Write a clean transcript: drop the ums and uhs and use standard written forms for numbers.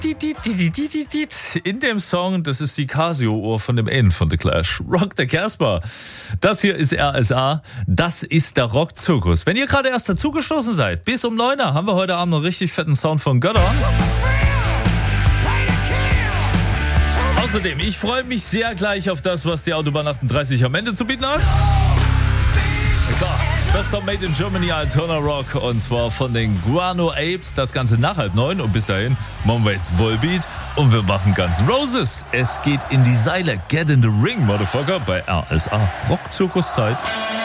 In dem Song, das ist die Casio-Uhr von dem N von The Clash. Rock the Casbah. Das hier ist RSA. Das ist der Rockzirkus. Wenn ihr gerade erst dazugestoßen seid, bis um 9 Uhr haben wir heute Abend einen richtig fetten Sound von Götter. Außerdem, ich freue mich sehr gleich auf das, was die Autobahn 38 am Ende zu bieten hat. Klar, das ist doch Made in Germany Alterna Rock und zwar von den Guano Apes. Das Ganze nach 8:30 und bis dahin machen wir jetzt Volbeat und wir machen Guns N' Roses. Es geht in die Seile. Get in the Ring, Motherfucker, bei RSA. Rockzirkuszeit.